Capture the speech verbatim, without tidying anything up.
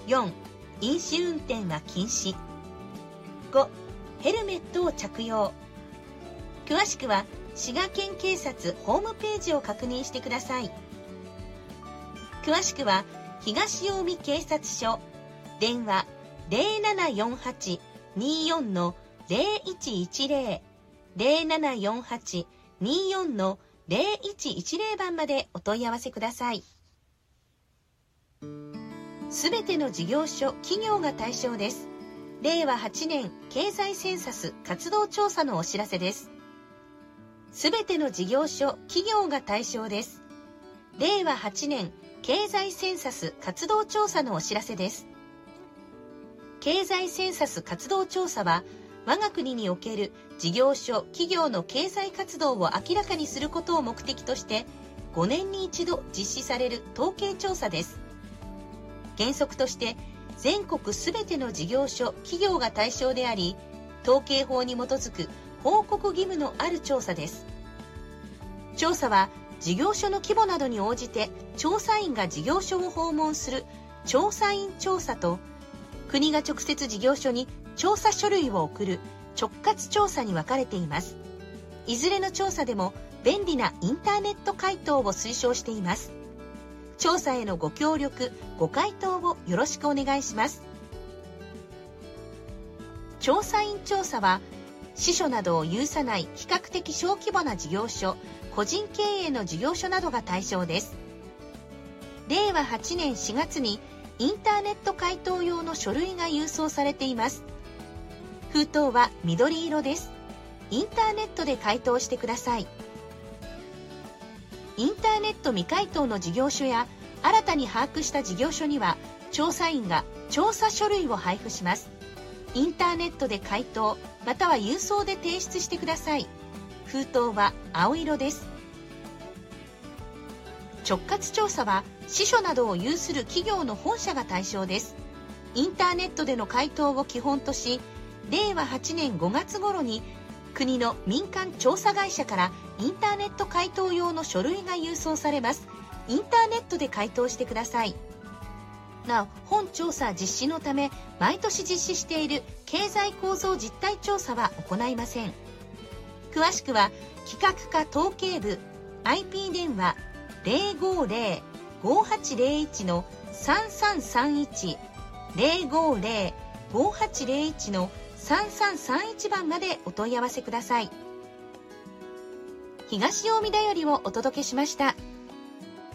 よん、飲酒運転は禁止。ご、ヘルメットを着用。詳しくは滋賀県警察ホームページを確認してください。詳しくは東近江警察署、電話 ゼロななよんはち にーよん ゼロいちいちゼロ ゼロななよんはち にーよん ゼロいちいちゼロ 番までお問い合わせください。すべての事業所、企業が対象です。れいわはちねん経済センサス活動調査のお知らせです。すべての事業所、企業が対象です。れいわはちねん経済センサス活動調査のお知らせです。経済センサス活動調査は、我が国における事業所・企業の経済活動を明らかにすることを目的として、ごねんに一度実施される統計調査です。原則として、全国すべての事業所・企業が対象であり、統計法に基づく報告義務のある調査です。調査は、事業所の規模などに応じて調査員が事業所を訪問する調査員調査と、国が直接事業所に調査書類を送る直轄調査に分かれています。いずれの調査でも便利なインターネット回答を推奨しています。調査へのご協力、ご回答をよろしくお願いします。調査員調査は、支所などを有さない比較的小規模な事業所、個人経営の事業所などが対象です。れいわはちねんしがつにインターネット回答用の書類が郵送されています。封筒は緑色です。インターネットで回答してください。インターネット未回答の事業所や新たに把握した事業所には、調査員が調査書類を配布します。インターネットで回答、または郵送で提出してください。封筒は青色です。直轄調査は、支所などを有する企業の本社が対象です。インターネットでの回答を基本とし、れいわはちねんごがつ頃に国の民間調査会社からインターネット回答用の書類が郵送されます。インターネットで回答してください。なお、本調査実施のため、毎年実施している経済構造実態調査は行いません。詳しくは、企画課統計部 アイピー 電話 ゼロごゼロ ごはちゼロいち のさんさんさんいち ゼロごゼロ ごはちゼロいち のさんさんさんいち番までお問い合わせください。東近江だよりをお届けしました。